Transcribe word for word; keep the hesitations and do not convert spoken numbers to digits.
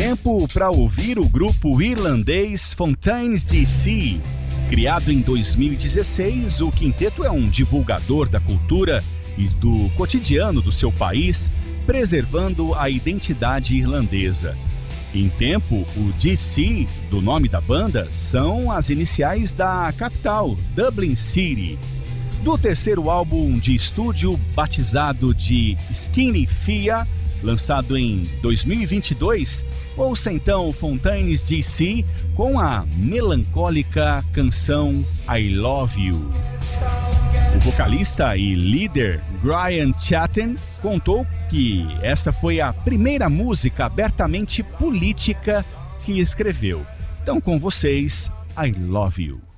tempo para ouvir o grupo irlandês Fontaines D C. Criado em dois mil e dezesseis, o quinteto é um divulgador da cultura e do cotidiano do seu país, preservando a identidade irlandesa. Em tempo, o D C, do nome da banda, são as iniciais da capital, Dublin City. Do terceiro álbum de estúdio, batizado de Skinny Fia, lançado em dois mil e vinte e dois, ouça então Fontaines D C com a melancólica canção I Love You. O vocalista e líder Brian Chatten contou que essa foi a primeira música abertamente política que escreveu. Então, com vocês, I Love You.